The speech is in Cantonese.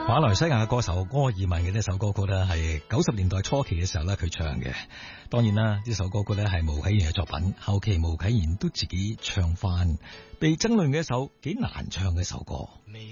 馬來西亞嘅歌手柯爾文嘅呢首歌曲呢，係90年代初期嘅時候呢，佢唱嘅。當然啦，呢首歌曲呢係巫啟賢嘅作品，後期巫啟賢都自己唱翻，被爭論嘅一首幾難唱嘅一首歌。